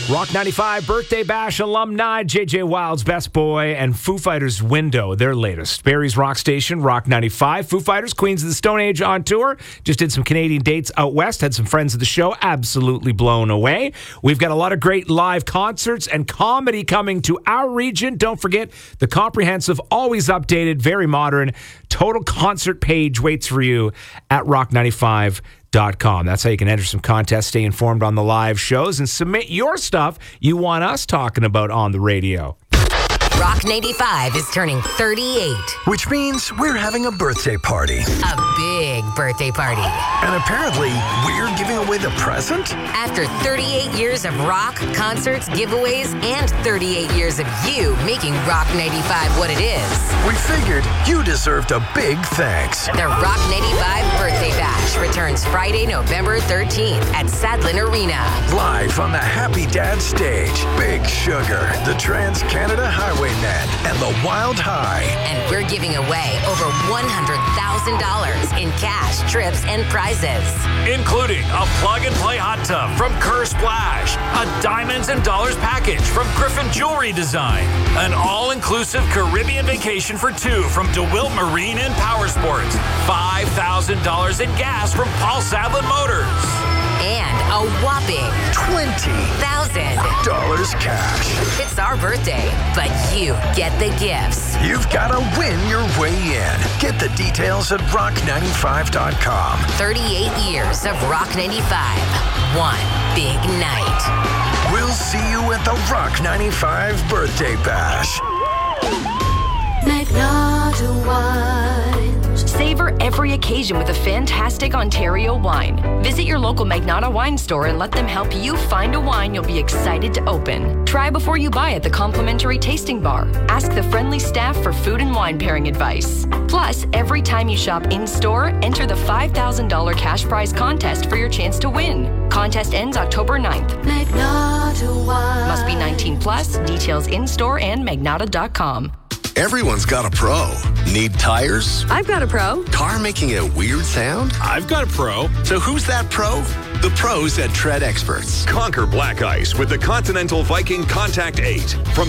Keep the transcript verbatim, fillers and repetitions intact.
Rock ninety-five Birthday Bash alumni, J J Wilde's Best Boy, and Foo Fighters' Window, their latest. Barrie's Rock Station, Rock ninety-five. Foo Fighters, Queens of the Stone Age on tour. Just did some Canadian dates out west. Had some friends of the show. Absolutely blown away. We've got a lot of great live concerts and comedy coming to our region. Don't forget the comprehensive, always updated, very modern, total concert page waits for you at rock ninety-five dot com. That's how you can enter some contests, stay informed on the live shows, and submit your stuff you want us talking about on the radio. Rock ninety-five is turning thirty-eight. Which means we're having a birthday party. A big birthday party. And apparently, we're giving away the present? After thirty-eight years of rock, concerts, giveaways, and thirty-eight years of you making Rock ninety-five what it is, we figured you deserved a big thanks. The Rock ninety-five Birthday Bash returns Friday, November thirteenth at Sadlin Arena. Live on the Happy Dad stage, Big Sugar, the Trans-Canada Highwaymen, and the Wild High. And we're giving away over one hundred thousand dollars in cash, trips, and prizes. Including a plug-and-play hot tub from Kerr Splash, a Diamonds and Dollars package from Griffin Jewelry Design, an all-inclusive Caribbean vacation for two from DeWilt Marine and Power Sports, five thousand dollars in gas from Paul Sadlin Motors, and a whopping twenty thousand dollars cash. It's our birthday, but you get the gifts. You've got to win your way in. Get the details at rock ninety-five dot com. thirty-eight years of Rock ninety-five. One big night. We'll see you at the Rock ninety-five Birthday Bash. Magnata Wines. Savor every occasion with a fantastic Ontario wine. Visit your local Magnata wine store and let them help you find a wine you'll be excited to open. Try before you buy at the complimentary tasting bar. Ask the friendly staff for food and wine pairing advice. Plus, every time you shop in-store, enter the five thousand dollars cash prize contest for your chance to win. Contest ends October ninth. Magnata Wine. Must be nineteen plus. Details in-store and magnata dot com. Everyone's got a pro. Need tires? I've got a pro. Car making a weird sound? I've got a pro. So who's that pro? The pros at Tread Experts. Conquer black ice with the Continental Viking Contact eight from